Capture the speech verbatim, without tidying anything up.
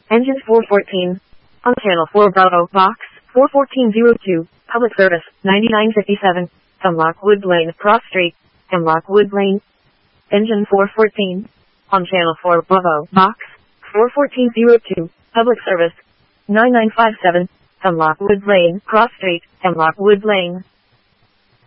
Engine four fourteen. On channel four Bravo, box four fourteen zero two, public service ninety-nine fifty-seven, Hemlock Wood Lane, Cross Street, Hemlock Wood Lane. Engine four fourteen. On channel four Bravo, box four fourteen zero two, public service nine nine five seven, Hemlock Wood Lane, Cross Street, Hemlock Wood Lane.